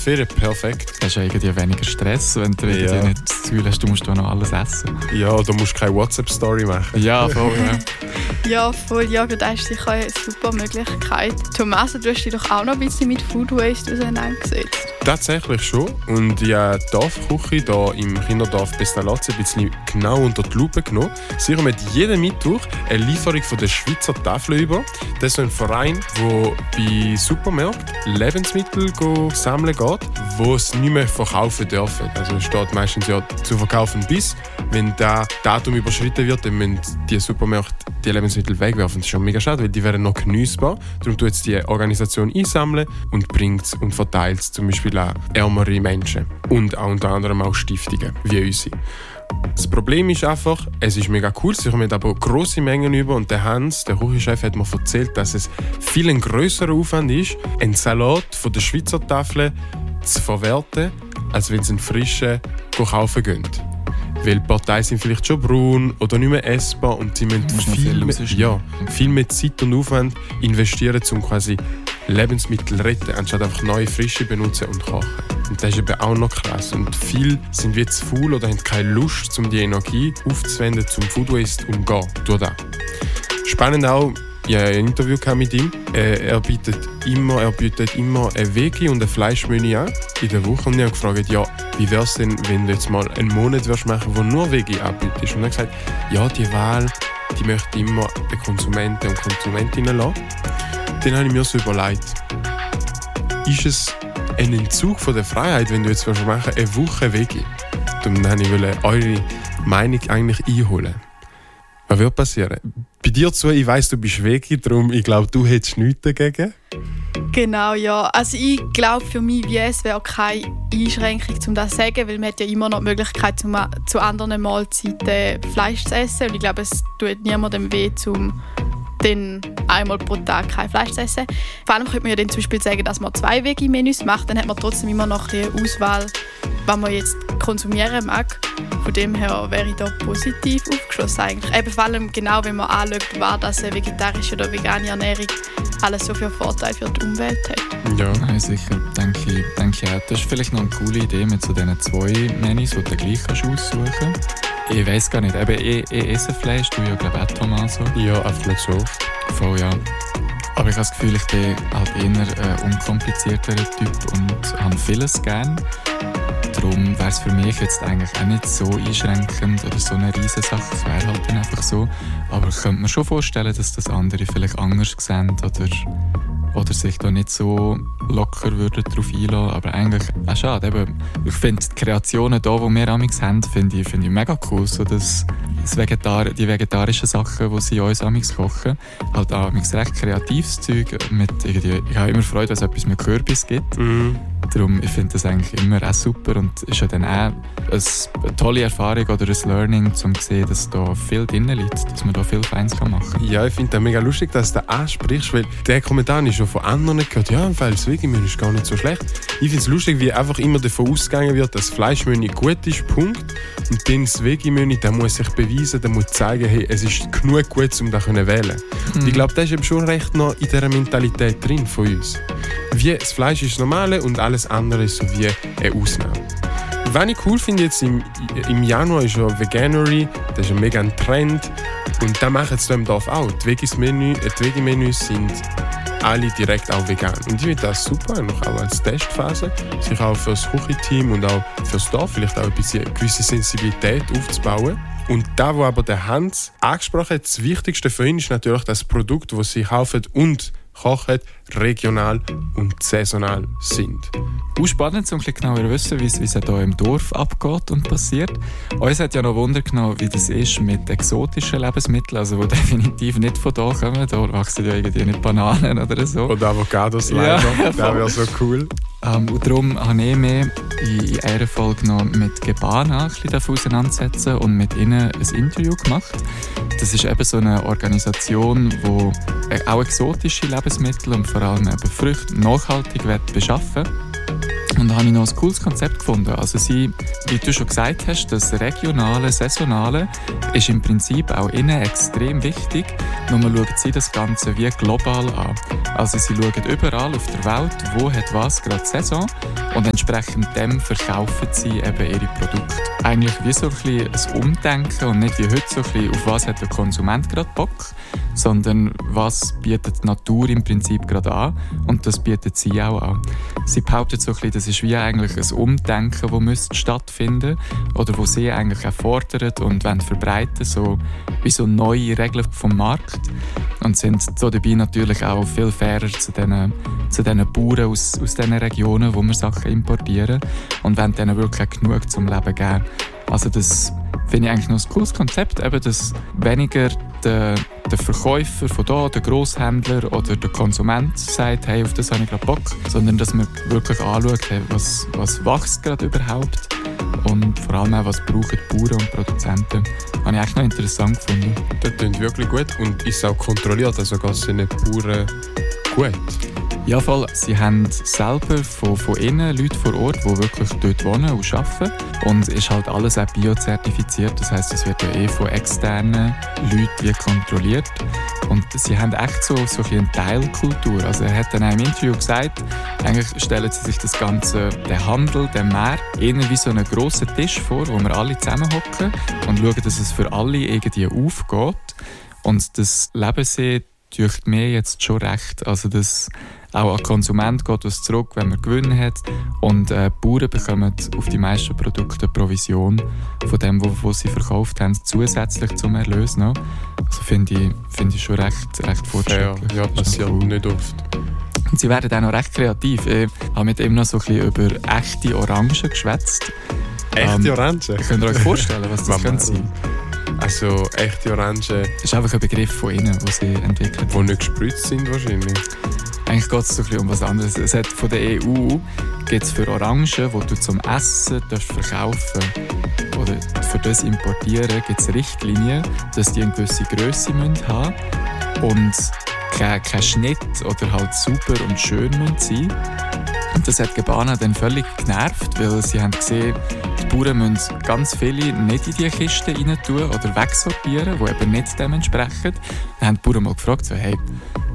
Ferien perfekt. Hast du irgendwie weniger Stress, wenn du dir nicht das Gefühl hast, du musst noch alles essen. Ja, du musst keine WhatsApp-Story machen. Ja, voll. Ja, voll. Ja, das ist sicher eine super Möglichkeit. Thomas, du hast dich doch auch noch ein bisschen mit Food Waste auseinandergesetzt. Tatsächlich schon. Und ich habe die Dorfküche hier im Kinderdorf Pestalozzi ein bisschen genau unter die Lupe genommen. Sie haben jeden Mittwoch eine Lieferung von der Schweizer Tafel über. Das ist ein Verein, der bei Supermärkten Lebensmittel sammeln geht, die es nicht mehr verkaufen dürfen. Also es steht meistens ja zu verkaufen bis. Wenn das Datum überschritten wird, dann müssen die Supermärkte die Lebensmittel wegwerfen. Das ist schon mega schade, weil die wären noch genießbar. Darum tut jetzt die Organisation einsammeln und bringt es und verteilt es zum Beispiel an ärmere Menschen. Und auch unter anderem auch Stiftungen wie unsere. Das Problem ist einfach, es ist mega cool, sie kommen aber grosse Mengen über und der Hans, der Küchenchef, hat mir erzählt, dass es viel ein grösserer Aufwand ist, einen Salat von der Schweizer Tafel zu verwerten, als wenn sie einen frischen kaufen gehen. Weil die Parteien sind vielleicht schon braun oder nicht mehr essbar und sie müssen viel mehr Zeit und Aufwand investieren, um quasi Lebensmittel zu retten, anstatt einfach neue, frische benutzen und kochen. Und das ist eben auch noch krass. Und viele sind wie zu faul oder haben keine Lust, um die Energie aufzuwenden, zum Food Waste umzugehen. Durch das. Spannend auch, ich hatte ein Interview mit ihm. Er bietet immer ein Veggie- und ein Fleischmenü an in der Woche. Und ich habe gefragt, ja, wie wäre es denn, wenn du jetzt mal einen Monat machen würdest, wo nur Veggie anbietest? Und er hat gesagt, ja, die Wahl, die möchte immer den Konsumenten und Konsumentinnen lassen. Dann habe ich mir so überlegt, ist es ein Entzug von der Freiheit, wenn du jetzt eine Woche Veggie? Dann wollte ich eure Meinung eigentlich einholen. Was wird passieren? Bei dir zwei, ich weiss, du bist Veggie, darum ich glaube, du hättest nichts dagegen. Genau, ja. Also ich glaube, für mich es wäre keine Einschränkung, um das zu sagen, weil man hat ja immer noch die Möglichkeit, zu anderen Mahlzeiten Fleisch zu essen. Und ich glaube, es tut niemandem weh, dann einmal pro Tag kein Fleisch zu essen. Vor allem könnte man ja dann zum Beispiel sagen, dass man 2 Veggie-Menüs macht, dann hat man trotzdem immer noch die Auswahl, was man jetzt konsumieren mag. Von dem her wäre ich da positiv aufgeschlossen eigentlich. Eben vor allem genau, wenn man anschaut, war das eine vegetarische oder vegane Ernährung alles so viel Vorteile für die Umwelt hat. Ja, nein, sicher. Denke ich auch. Das ist vielleicht noch eine coole Idee mit so diesen 2 Menüs, die du gleich aussuchen kannst. Ich weiss gar nicht. Eben, ich esse Fleisch, du ja, glaube ich, auch, Thomas. Ja, einfach nicht so oft. Voll, ja. Aber ich habe das Gefühl, ich bin halt eher ein unkomplizierterer Typ und habe vieles gern. Darum wäre es für mich jetzt eigentlich auch nicht so einschränkend oder so eine riesige Sache. Es wäre halt dann einfach so. Aber ich könnte mir schon vorstellen, dass das andere vielleicht anders sehen oder sich da nicht so locker würden darauf einlassen. Aber eigentlich auch schade. Eben, ich finde die Kreationen hier, die wir amigs haben, finde ich mega cool. So die vegetarischen Sachen, die sie uns amigs kochen, halt amigs recht kreatives Zeug. Ich habe immer Freude, dass es etwas mit Kürbis gibt. Darum, ich finde das eigentlich immer auch super und ist ja dann auch eine tolle Erfahrung oder ein Learning, um zu sehen, dass da viel drin liegt, dass man da viel Feins machen kann. Ja, ich finde das mega lustig, dass du das ansprichst, weil der Kommentar ist schon von anderen gehört, ja, weil das Veggie-Menü ist gar nicht so schlecht. Ich finde es lustig, wie einfach immer davon ausgegangen wird, dass das Fleischmenü gut ist, Punkt. Und dann das Veggie-Menü, der muss sich beweisen, der muss zeigen, hey, es ist genug gut, um das zu wählen. Und ich glaube, das ist eben schon recht noch in dieser Mentalität drin von uns. Wie das Fleisch ist das Normale und alles andere ist so wie eine Ausnahme. Was ich cool finde, jetzt im Januar ist ja Veganuary, das ist ein mega Trend und das machen sie hier im Dorf auch. Die Veggie-Menüs sind alle direkt auch vegan. Und ich finde das super, auch als Testphase, sich auch für das Küchenteam und auch für das Dorf vielleicht auch ein bisschen eine gewisse Sensibilität aufzubauen. Und da, wo aber der Hans angesprochen hat, das Wichtigste für ihn ist natürlich das Produkt, das sie kaufen und kochen, regional und saisonal sind. Auch spannend, um ein bisschen genauer zu wissen, wie es hier im Dorf abgeht und passiert. Uns hat ja noch Wunder genommen, wie das ist mit exotischen Lebensmitteln, also die definitiv nicht von hier kommen. Da wachsen ja irgendwie nicht Bananen oder so. Oder Avocados leider, ja, das wäre so cool. Und darum habe ich mich in einer Folge noch mit Gebana ein bisschen auseinandersetzen und mit ihnen ein Interview gemacht. Das ist eben so eine Organisation, die auch exotische Lebensmittel und vor allem eben Früchte nachhaltig beschaffen will. Und da habe ich noch ein cooles Konzept gefunden. Also sie, wie du schon gesagt hast, das Regionale, Saisonale ist im Prinzip auch innen extrem wichtig. Nur schauen sie das Ganze wie global an. Also sie schauen überall auf der Welt, wo hat was gerade Saison und entsprechend dem verkaufen sie eben ihre Produkte. Eigentlich wie so ein bisschen ein Umdenken und nicht wie heute so ein bisschen, auf was hat der Konsument gerade Bock, sondern was bietet die Natur im Prinzip gerade an und das bietet sie auch an. Sie behauptet so ein bisschen, das ist wie eigentlich ein Umdenken, das müsste stattfinden oder wo sie eigentlich auch fordern und wollen verbreiten, so wie so neue Regeln vom Markt und sind so dabei natürlich auch viel fairer zu diesen Bauern aus diesen Regionen, wo wir Sachen importieren und wollen denen wirklich genug zum Leben geben. Also das finde ich eigentlich noch ein cooles Konzept, eben, dass weniger der Verkäufer von da, der Grosshändler oder der Konsument sagt, hey, auf das habe ich gerade Bock, sondern dass man wirklich anschaut, hey, was wächst gerade überhaupt und vor allem auch, was brauchen die Bauern und Produzenten. Das habe ich echt noch interessant gefunden. Das klingt wirklich gut und ist auch kontrolliert, also geht es den Bauern gut? Ja, voll. Sie haben selber von innen Leute vor Ort, die wirklich dort wohnen und arbeiten. Und es ist halt alles auch biozertifiziert. Das heisst, es wird ja von externen Leuten kontrolliert. Und sie haben echt so eine Teilkultur. Also er hat dann auch im Interview gesagt, eigentlich stellen sie sich das Ganze, den Handel, den Markt, eher wie so einen grossen Tisch vor, wo wir alle zusammenhocken und schauen, dass es für alle irgendwie aufgeht. Und das leben sie durch mir jetzt schon recht. Also das auch an Konsument geht was zurück, wenn man Gewinn hat. Und Bauern bekommen auf die meisten Produkte Provision von dem, was sie verkauft haben, zusätzlich zum Erlös noch. Also finde ich schon recht fortschrittlich. Ja, passiert cool. Nicht oft. Und sie werden auch noch recht kreativ. Ich habe mit ihm noch so ein bisschen über echte Orangen geschwätzt. Echte Orangen? Könnt ihr euch vorstellen, was das könnte sein? Also echte Orangen... Das ist einfach ein Begriff von ihnen, den sie entwickelt haben. Die nicht gespritzt sind wahrscheinlich. Eigentlich geht es so ein bisschen um was anderes. Es hat von der EU gibt es für Orangen, die du zum Essen verkaufen darfst, oder für das Importieren gibt es Richtlinien, dass die eine gewisse Grösse haben müssen und kein Schnitt oder halt super und schön sein. Und das hat Gebana dann völlig genervt, weil sie haben gesehen, die Bauern müssen ganz viele nicht in diese Kisten rein tun oder wegsortieren, die eben nicht dementsprechend. Dann haben die Bauern mal gefragt, so, hey,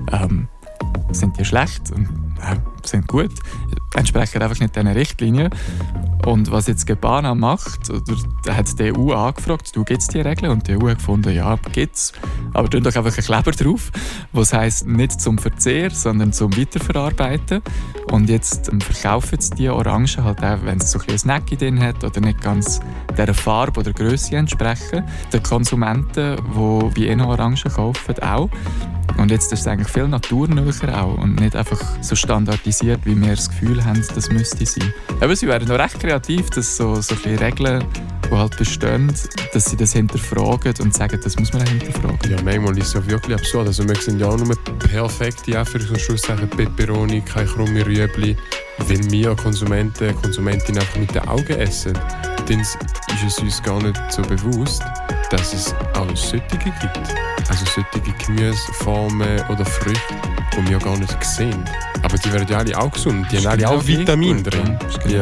sind die schlecht? Und sind gut. Entsprechen einfach nicht diesen Richtlinien. Und was jetzt Gebana macht, da hat die EU angefragt, gibt es die Regeln? Und die EU hat gefunden, ja, gibt es. Aber tun doch einfach einen Kleber drauf, was heisst nicht zum Verzehr, sondern zum Weiterverarbeiten. Und jetzt verkaufen sie die Orangen halt auch, wenn es so ein bisschen Snack drin hat oder nicht ganz dieser Farbe oder Grösse entsprechen. Die Konsumenten, die wie noch Orangen kaufen, auch. Und jetzt ist es eigentlich viel naturnäher auch und nicht einfach so standardisiert, wie wir das Gefühl haben, das müsste sein. Aber sie werden noch recht kreativ, dass so ein bisschen Regeln, die halt bestehen, dass sie das hinterfragen und sagen, das muss man auch hinterfragen. Ja, manchmal ist es ja wirklich absurd. Also wir sind ja auch nur perfekte Anführungsschlusszeichen Peperoni, keine krumme Rüebli, weil wir Konsumenten, Konsumentinnen einfach mit den Augen essen. Dann ist es uns gar nicht so bewusst, dass es auch solche gibt. Also solche Gemüseformen oder Früchte, die wir gar nicht sehen. Aber die werden ja alle auch gesund. Die haben alle auch Vitamine drin. Ja.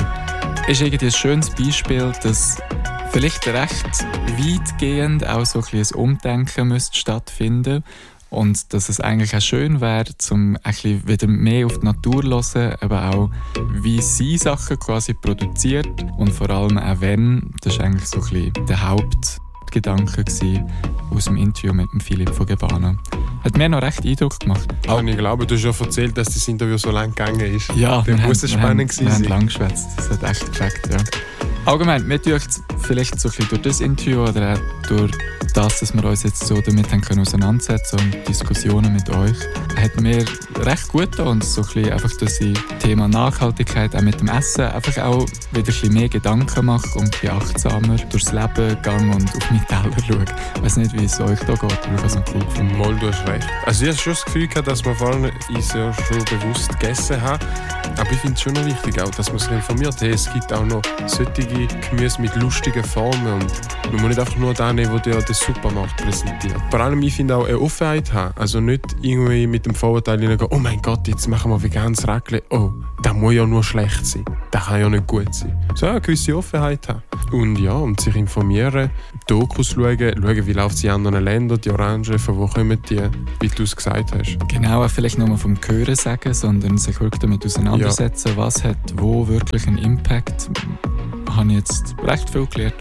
Ist irgendwie ein schönes Beispiel, dass vielleicht recht weitgehend auch so ein Umdenken müsste stattfinden und dass es eigentlich auch schön wäre, um ein bisschen wieder mehr auf die Natur zu hören, aber auch wie sie Sachen quasi produziert und vor allem auch wenn. Das war eigentlich so ein bisschen der Hauptgedanke aus dem Interview mit dem Philipp von Gebana. Hat mir noch recht Eindruck gemacht. Auch ich glaube, du hast ja erzählt, dass das Interview so lang gegangen ist. Ja, das muss spannend sein. Wir haben lang geschwätzt. Das hat echt gefällt, ja. Allgemein, mir tut vielleicht so ein bisschen durch das Interview oder auch durch das, dass wir uns jetzt so damit haben auseinandersetzen und Diskussionen mit euch, hat mir recht gut getan und so ein bisschen einfach, dass ich Thema Nachhaltigkeit auch mit dem Essen einfach auch wieder ein bisschen mehr Gedanken mache und ein bisschen achtsamer durchs Leben gehe und auf meine Teller schaue. Ich weiss nicht, wie es euch da geht, aber ich habe es noch cool gefunden. Mal, du hast recht. Also ich habe schon das Gefühl gehabt, dass wir vorhin uns ja schon bewusst gegessen haben. Aber ich finde es schon noch wichtig, auch, dass man sich informiert. Hey, es gibt auch noch solche lustige Gemüse mit lustigen Formen und man muss nicht einfach nur das nehmen, was dir der Supermarkt präsentiert. Vor allem, ich finde auch eine Offenheit haben. Also nicht irgendwie mit dem Vorurteil hineingehen, oh mein Gott, jetzt machen wir veganes Raclette. Oh, das muss ja nur schlecht sein. Das kann ja nicht gut sein. So eine gewisse Offenheit haben. Und ja, und sich informieren, Dokus schauen, wie läuft es in anderen Ländern, die Orangen, von wo kommen die, wie du es gesagt hast. Genau, vielleicht nur vom Hören sagen, sondern sich wirklich damit auseinandersetzen, ja. Was hat wo wirklich einen Impact. Habe ich jetzt recht viel gelernt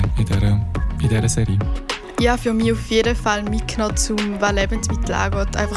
in dieser Serie. Ja, für mich auf jeden Fall mitgenommen, was Lebensmittel angeht. Einfach